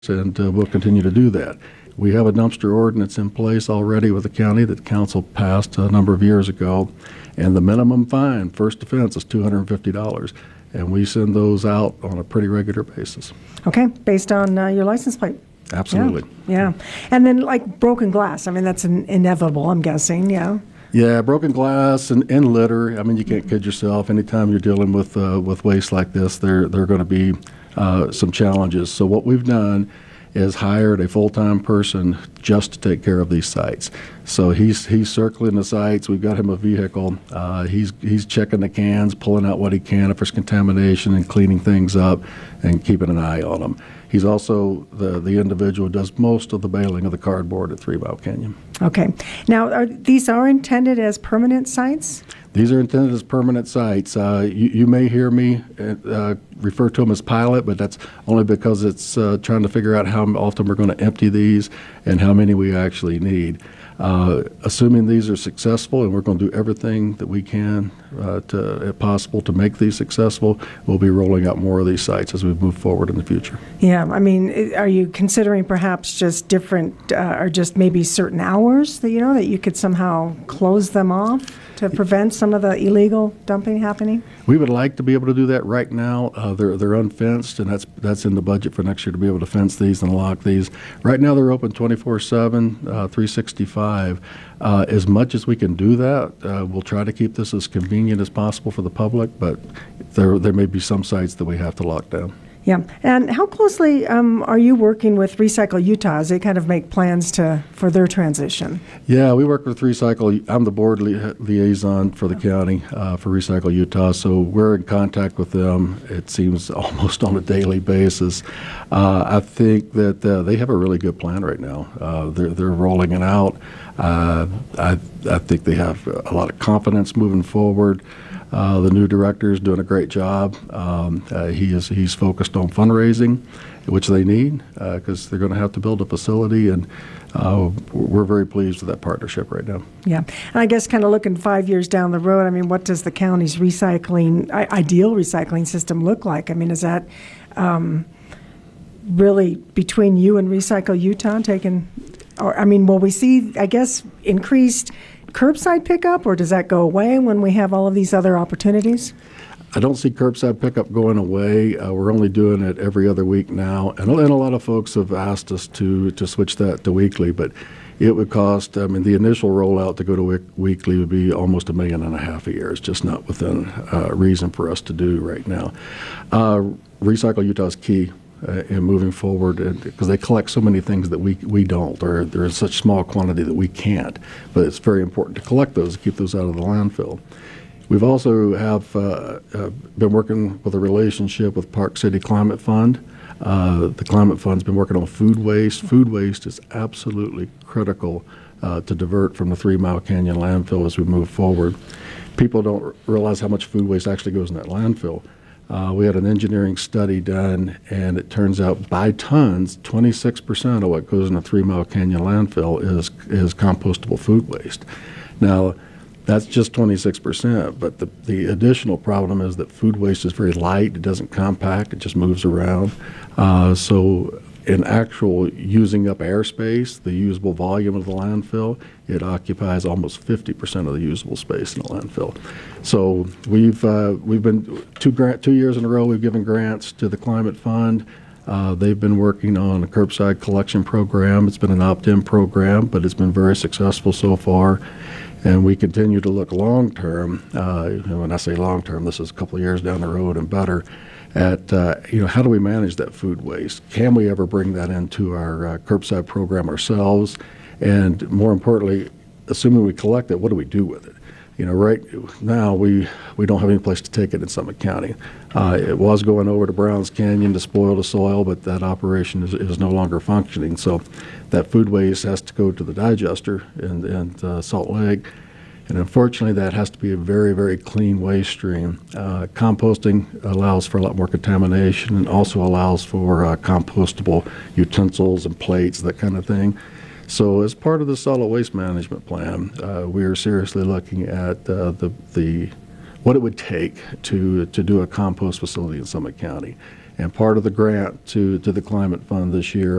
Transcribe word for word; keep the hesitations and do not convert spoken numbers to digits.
and uh, we'll continue to do that. We have a dumpster ordinance in place already with the county that the council passed a number of years ago, and the minimum fine, first offense, is two hundred fifty dollars, and we send those out on a pretty regular basis. Okay, based on uh, your license plate. Absolutely. Yeah. yeah. And then like broken glass, I mean, that's an inevitable, I'm guessing, yeah. Yeah, broken glass and, and litter. I mean, you can't kid yourself. Anytime you're dealing with uh, with waste like this, there, there are going to be uh, some challenges. So what we've done is hired a full-time person just to take care of these sites. So he's he's circling the sites. We've got him a vehicle. Uh, he's he's checking the cans, pulling out what he can if there's contamination, and cleaning things up and keeping an eye on them. He's also the, the individual who does most of the baling of the cardboard at Three Mile Canyon. Okay. Now, are, these are intended as permanent sites? These are intended as permanent sites. Uh, you, you may hear me uh, refer to them as pilot, but that's only because it's uh, trying to figure out how often we're going to empty these and how many we actually need. Uh, assuming these are successful, and we're going to do everything that we can uh, to, if possible, to make these successful, we'll be rolling out more of these sites as we move forward in the future. Yeah, I mean, are you considering perhaps just different, uh, or just maybe certain hours that, you know, that you could somehow close them off to prevent some of the illegal dumping happening? We would like to be able to do that right now. Uh, they're they're unfenced, and that's that's in the budget for next year to be able to fence these and lock these. Right now, they're open twenty-four seven, uh, three sixty-five. Uh, as much as we can do that, uh, we'll try to keep this as convenient as possible for the public, but there there may be some sites that we have to lock down. Yeah, and how closely um, are you working with Recycle Utah as they kind of make plans to for their transition? Yeah, we work with Recycle. I'm the board li- liaison for the county uh, for Recycle Utah, so we're in contact with them. It seems almost on a daily basis. Uh, I think that uh, they have a really good plan right now. Uh, they're they're rolling it out. Uh, I I think they have a lot of confidence moving forward. Uh, the new director is doing a great job. Um, uh, he is he's focused on fundraising, which they need because uh, they're going to have to build a facility, and uh, we're very pleased with that partnership right now. Yeah, and I guess kind of looking five years down the road, I mean, what does the county's recycling, I- ideal recycling system look like? I mean, is that um, really between you and Recycle Utah taking, or I mean, will we see, I guess, increased curbside pickup, or does that go away when we have all of these other opportunities? I don't see curbside pickup going away. Uh, we're only doing it every other week now, and, and a lot of folks have asked us to to switch that to weekly, but it would cost, I mean, the initial rollout to go to week, weekly would be almost a million and a half a year. It's just not within uh, reason for us to do right now. Uh, Recycle Utah is key Uh, in moving forward, because they collect so many things that we we don't, or they're in such small quantity that we can't. But it's very important to collect those, to keep those out of the landfill. We've also have uh, uh, been working with a relationship with Park City Climate Fund. Uh, the Climate Fund's been working on food waste. Food waste is absolutely critical uh, to divert from the Three Mile Canyon landfill as we move forward. People don't realize how much food waste actually goes in that landfill. Uh, we had an engineering study done, and it turns out by tons, twenty-six percent of what goes in the Three Mile Canyon landfill is is compostable food waste. Now, that's just twenty-six percent, but the, the additional problem is that food waste is very light. It doesn't compact. It just moves around. Uh, so in actual using up airspace, the usable volume of the landfill, it occupies almost fifty percent of the usable space in the landfill. So we've uh, we've been two grant two years in a row. We've given grants to the Climate Fund. Uh, they've been working on a curbside collection program. It's been an opt-in program, but it's been very successful so far. And we continue to look long term. Uh, when I say long term, this is a couple of years down the road and better. At uh, you know, how do we manage that food waste? Can we ever bring that into our uh, curbside program ourselves? And more importantly, assuming we collect it, what do we do with it? You know, right now we we don't have any place to take it in Summit County. Uh, it was going over to Browns Canyon to spoil the soil, but that operation is, is no longer functioning. So that food waste has to go to the digester in, in uh, Salt Lake. And unfortunately, that has to be a very, very clean waste stream. Uh, composting allows for a lot more contamination and also allows for uh, compostable utensils and plates, that kind of thing. So as part of the solid waste management plan, uh, we are seriously looking at uh, the, the what it would take to, to do a compost facility in Summit County. And part of the grant to, to the Climate Fund this year